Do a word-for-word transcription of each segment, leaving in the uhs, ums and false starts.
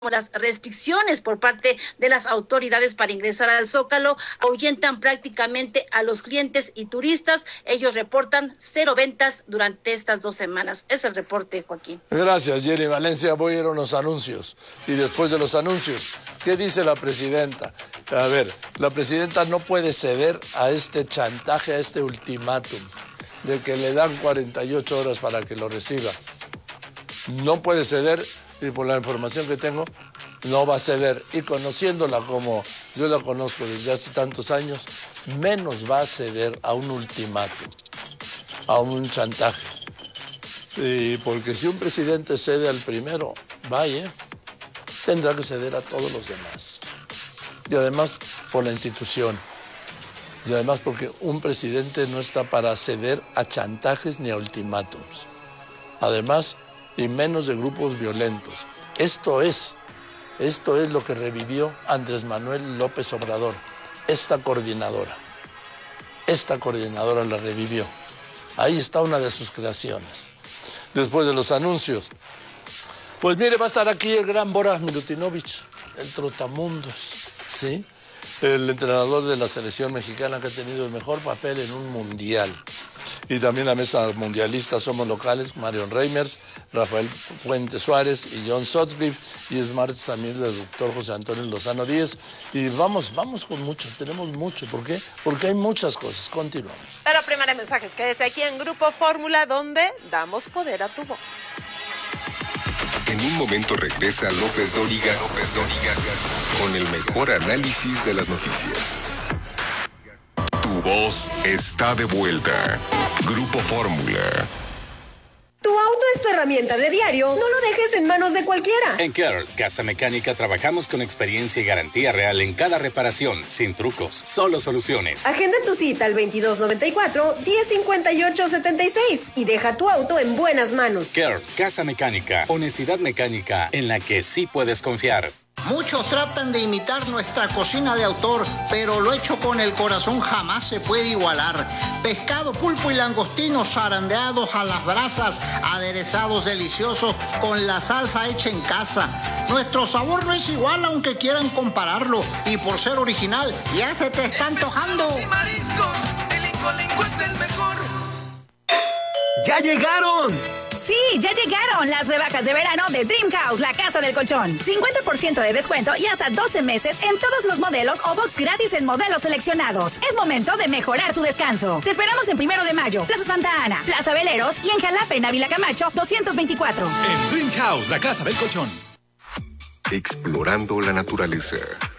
las restricciones por parte de las autoridades para ingresar al Zócalo ahuyentan prácticamente a los clientes y turistas. Ellos reportan cero ventas durante estas dos semanas. Es el reporte, Joaquín. Gracias, Jenny Valencia. Voy a ir a unos anuncios. Y después de los anuncios, ¿qué dice la presidenta? A ver, la presidenta no puede ceder a este chantaje, a este ultimátum de que le dan cuarenta y ocho horas para que lo reciba. No puede ceder. Y por la información que tengo, no va a ceder. Y conociéndola como yo la conozco desde hace tantos años, menos va a ceder a un ultimátum, a un chantaje. Y porque si un presidente cede al primero, vaya, tendrá que ceder a todos los demás. Y además por la institución. Y además porque un presidente no está para ceder a chantajes ni a ultimátums. Además, y menos de grupos violentos. Esto es, esto es lo que revivió Andrés Manuel López Obrador, esta coordinadora. Esta coordinadora la revivió. Ahí está una de sus creaciones. Después de los anuncios, pues mire, va a estar aquí el gran Boris Milutinovich, el trotamundos, ¿sí? El entrenador de la selección mexicana que ha tenido el mejor papel en un mundial. Y también la mesa mundialista Somos Locales, Marion Reimers, Rafael Fuentes Suárez y John Sotgrave. Y es martes también del doctor José Antonio Lozano Díez. Y vamos, vamos con mucho, tenemos mucho. ¿Por qué? Porque hay muchas cosas. Continuamos. Pero primero mensajes, quédese aquí en Grupo Fórmula, donde damos poder a tu voz. En un momento regresa López Dóriga, López Dóriga, con el mejor análisis de las noticias. Tu voz está de vuelta. Grupo Fórmula. Tu auto es tu herramienta de diario, no lo dejes en manos de cualquiera. En Kers Casa Mecánica trabajamos con experiencia y garantía real en cada reparación, sin trucos, solo soluciones. Agenda tu cita al veintidós noventa y cuatro, diez cincuenta y ocho setenta y seis y deja tu auto en buenas manos. Kers Casa Mecánica, honestidad mecánica en la que sí puedes confiar. Muchos tratan de imitar nuestra cocina de autor, pero lo hecho con el corazón jamás se puede igualar. Pescado, pulpo y langostinos zarandeados a las brasas, aderezados deliciosos con la salsa hecha en casa. Nuestro sabor no es igual aunque quieran compararlo, y por ser original ya se te está antojando. Y mariscos, el Incolinco es el mejor. ¡Ya llegaron! Sí, ya llegaron las rebajas de verano de Dream House, la casa del colchón. cincuenta por ciento de descuento y hasta doce meses en todos los modelos o box gratis en modelos seleccionados. Es momento de mejorar tu descanso. Te esperamos en Primero de Mayo, Plaza Santa Ana, Plaza Veleros y en Jalapa, en Ávila Camacho, doscientos veinticuatro. En Dream House, la casa del colchón. Explorando la naturaleza.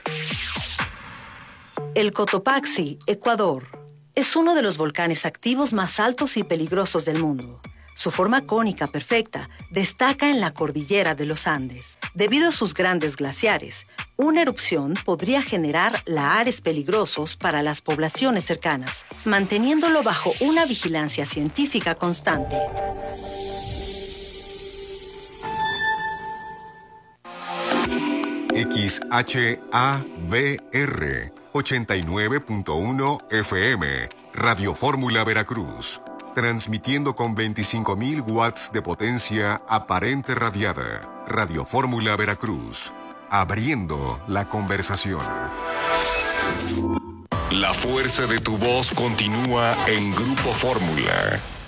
El Cotopaxi, Ecuador, es uno de los volcanes activos más altos y peligrosos del mundo. Su forma cónica perfecta destaca en la cordillera de los Andes. Debido a sus grandes glaciares, una erupción podría generar lahares peligrosos para las poblaciones cercanas, manteniéndolo bajo una vigilancia científica constante. X H A V R ochenta y nueve punto uno F M, Radio Fórmula Veracruz. Transmitiendo con veinticinco mil watts de potencia aparente radiada. Radio Fórmula Veracruz. Abriendo la conversación. La fuerza de tu voz continúa en Grupo Fórmula.